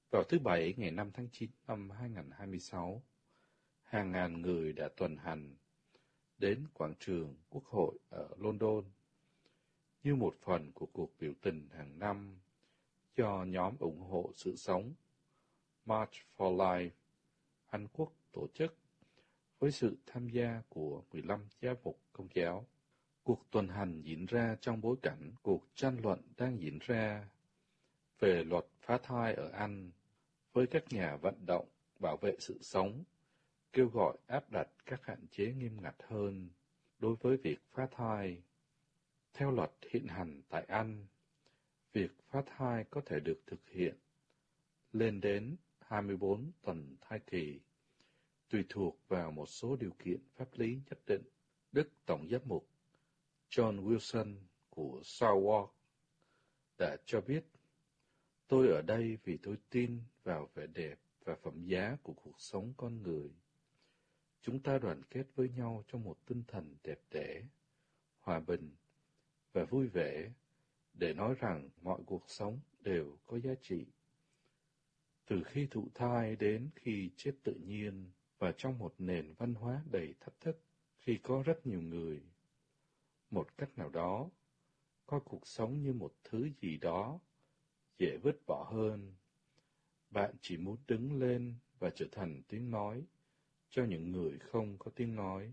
Vào thứ Bảy ngày 5 tháng 9 năm 2026, hàng ngàn người đã tuần hành đến quảng trường Quốc hội ở London như một phần của cuộc biểu tình hàng năm do nhóm ủng hộ sự sống March for Life Anh Quốc tổ chức với sự tham gia của 15 giám mục Công giáo. Cuộc tuần hành diễn ra trong bối cảnh cuộc tranh luận đang diễn ra về luật phá thai ở Anh, với các nhà vận động bảo vệ sự sống kêu gọi áp đặt các hạn chế nghiêm ngặt hơn đối với việc phá thai. Theo luật hiện hành tại Anh, việc phá thai có thể được thực hiện lên đến 24 tuần thai kỳ, tùy thuộc vào một số điều kiện pháp lý nhất định. Đức Tổng giám mục John Wilson của Southwark đã cho biết: "Tôi ở đây vì tôi tin vào vẻ đẹp và phẩm giá của cuộc sống con người. Chúng ta đoàn kết với nhau trong một tinh thần đẹp đẽ, hòa bình và vui vẻ để nói rằng mọi cuộc sống đều có giá trị. Từ khi thụ thai đến khi chết tự nhiên, và trong một nền văn hóa đầy thách thức, khi có rất nhiều người, một cách nào đó, coi cuộc sống như một thứ gì đó dễ vứt bỏ hơn. Bạn chỉ muốn đứng lên và trở thành tiếng nói cho những người không có tiếng nói."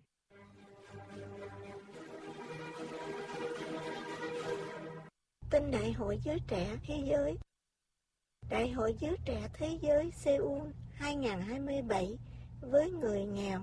Tin Đại hội Giới Trẻ Thế Giới. Đại hội Giới Trẻ Thế Giới Seoul 2027 với người nghèo.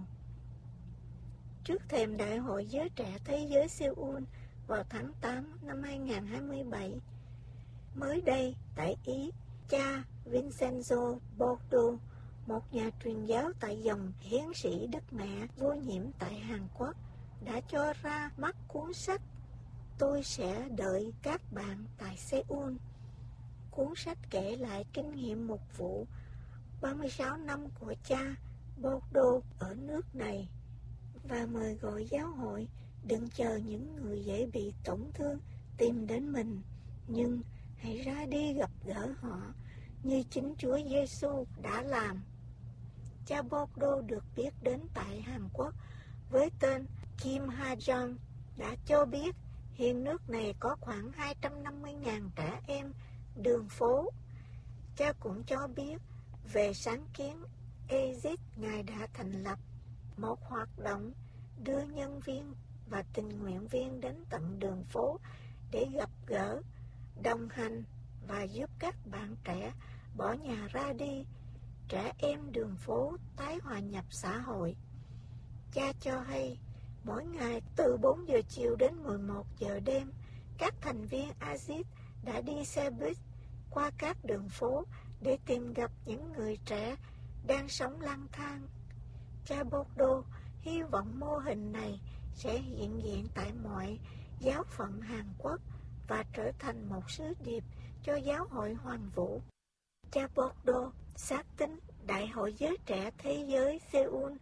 Trước thềm Đại hội Giới Trẻ Thế Giới Seoul vào tháng 8 năm 2027, mới đây tại Ý, cha Vincenzo Bordo, một nhà truyền giáo tại dòng hiến sĩ Đức Mẹ vô nhiễm tại Hàn Quốc, đã cho ra mắt cuốn sách "Tôi sẽ đợi các bạn tại Seoul". Cuốn sách kể lại kinh nghiệm mục vụ 36 năm của cha Bordo ở nước này và mời gọi giáo hội đừng chờ những người dễ bị tổn thương tìm đến mình, nhưng hãy ra đi gặp gỡ họ như chính Chúa Giêsu đã làm. Cha Bordo được biết đến tại Hàn Quốc với tên Kim Ha-jong đã cho biết hiện nước này có khoảng 250.000 trẻ em đường phố. Cha cũng cho biết về sáng kiến Exit Ngài đã thành lập, một hoạt động đưa nhân viên và tình nguyện viên đến tận đường phố để gặp gỡ, đồng hành và giúp các bạn trẻ bỏ nhà ra đi, trẻ em đường phố tái hòa nhập xã hội. Cha cho hay mỗi ngày từ 4 giờ chiều đến 11 giờ đêm, các thành viên Exit đã đi xe buýt qua các đường phố để tìm gặp những người trẻ đang sống lang thang. Cha Bordo hy vọng mô hình này sẽ hiện diện tại mọi giáo phận Hàn Quốc và trở thành một sứ điệp cho giáo hội Hoàn Vũ. Cha Bordo xác tín Đại hội Giới Trẻ Thế Giới Seoul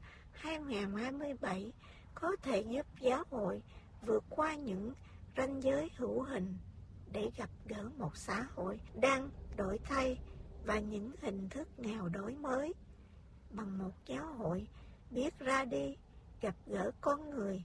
2027 có thể giúp giáo hội vượt qua những ranh giới hữu hình để gặp gỡ một xã hội đang đổi thay và những hình thức nghèo đói mới, bằng một giáo hội biết ra đi gặp gỡ con người.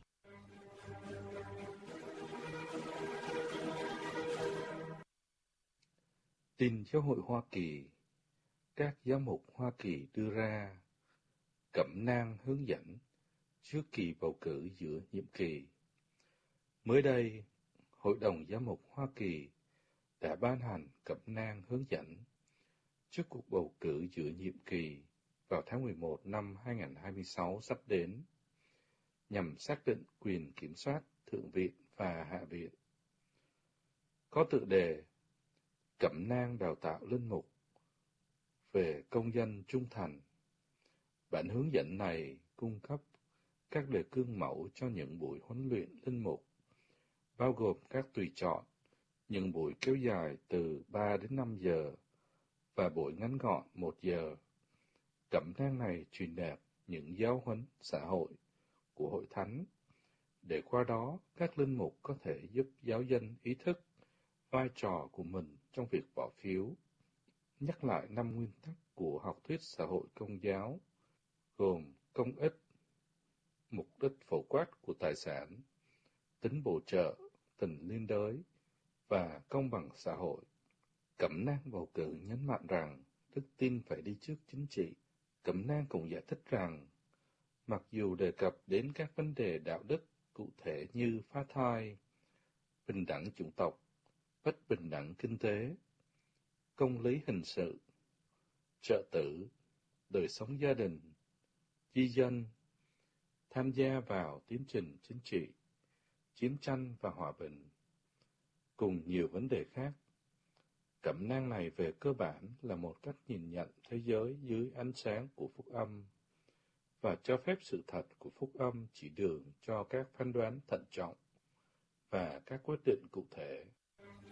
Tin Giáo hội Hoa Kỳ. Các giám mục Hoa Kỳ đưa ra cẩm nang hướng dẫn trước kỳ bầu cử giữa nhiệm kỳ. Mới đây, Hội đồng Giám mục Hoa Kỳ đã ban hành cẩm nang hướng dẫn trước cuộc bầu cử giữa nhiệm kỳ vào tháng 11 năm 2026 sắp đến, nhằm xác định quyền kiểm soát Thượng viện và Hạ viện. Có tựa đề Cẩm nang đào tạo linh mục về công dân trung thành. Bản hướng dẫn này cung cấp các đề cương mẫu cho những buổi huấn luyện linh mục, bao gồm các tùy chọn, những buổi kéo dài từ 3 đến 5 giờ và buổi ngắn gọn 1 giờ. Cẩm nang này truyền đạt những giáo huấn xã hội của hội thánh, để qua đó các linh mục có thể giúp giáo dân ý thức vai trò của mình trong việc bỏ phiếu, nhắc lại 5 nguyên tắc của học thuyết xã hội công giáo, gồm công ích, mục đích phổ quát của tài sản, tính bổ trợ, tình liên đới và công bằng xã hội. Cẩm nang bầu cử nhấn mạnh rằng đức tin phải đi trước chính trị. Cẩm nang cũng giải thích rằng, mặc dù đề cập đến các vấn đề đạo đức cụ thể như phá thai, bình đẳng chủng tộc, bất bình đẳng kinh tế, công lý hình sự, trợ tử, đời sống gia đình, di dân, tham gia vào tiến trình chính trị, chiến tranh và hòa bình, cùng nhiều vấn đề khác. Cẩm nang này về cơ bản là một cách nhìn nhận thế giới dưới ánh sáng của phúc âm và cho phép sự thật của phúc âm chỉ đường cho các phán đoán thận trọng và các quyết định cụ thể.